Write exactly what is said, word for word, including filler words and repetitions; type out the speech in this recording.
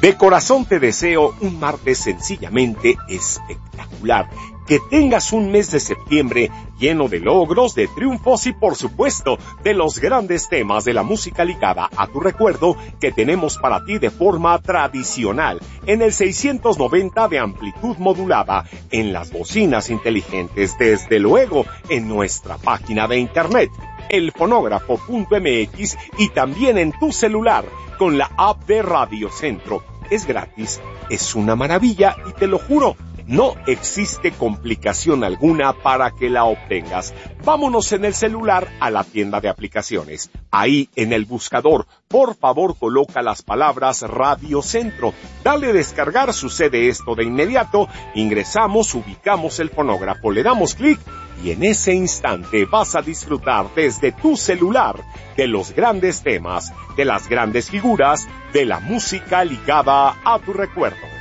De corazón te deseo un martes sencillamente espectacular. Que tengas un mes de septiembre lleno de logros, de triunfos y por supuesto de los grandes temas de la música ligada a tu recuerdo que tenemos para ti de forma tradicional en el seiscientos noventa de amplitud modulada, en las bocinas inteligentes, desde luego en nuestra página de internet elfonógrafo punto m x y también en tu celular con la app de Radio Centro. Es gratis, es una maravilla y te lo juro, no existe complicación alguna para que la obtengas. Vámonos en el celular a la tienda de aplicaciones. Ahí en el buscador, por favor coloca las palabras Radio Centro. Dale descargar, sucede esto de inmediato. Ingresamos, ubicamos el fonógrafo, le damos clic y en ese instante vas a disfrutar desde tu celular de los grandes temas, de las grandes figuras, de la música ligada a tu recuerdo.